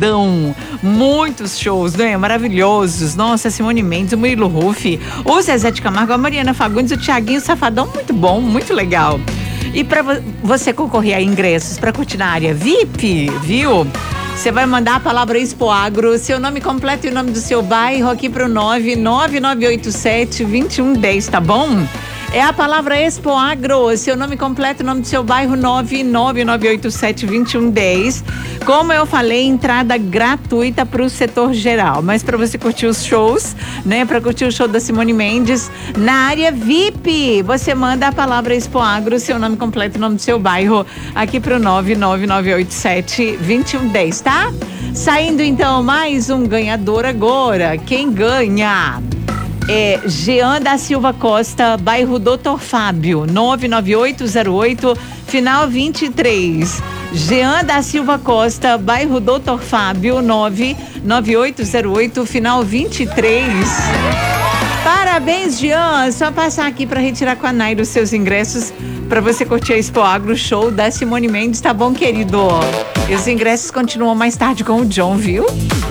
Safadão. Muitos shows, né? Maravilhosos. Nossa, Simone Mendes, o Murilo Huff, o Zezé de Camargo, a Mariana Fagundes, o Thiaguinho Safadão. Muito bom, muito legal. E para você concorrer a ingressos para curtir na área VIP, viu? Você vai mandar a palavra Expoagro, seu nome completo e o nome do seu bairro aqui pro 99987-2110, tá bom? É a palavra Expoagro, seu nome completo, o nome do seu bairro, 99987-2110. Como eu falei, entrada gratuita para o setor geral, mas para você curtir os shows, né? Para curtir o show da Simone Mendes, na área VIP, você manda a palavra Expoagro, seu nome completo, o nome do seu bairro, aqui pro 99987-2110, tá? Saindo então mais um ganhador agora. Quem ganha é Jean da Silva Costa, bairro Doutor Fábio, 99808, final 23. Jean da Silva Costa, bairro Doutor Fábio, 99808, final 23. Parabéns, Jean. Só passar aqui para retirar com a Naira os seus ingressos para você curtir a Expoagro, show da Simone Mendes, tá bom, querido? E os ingressos continuam mais tarde com o John, viu?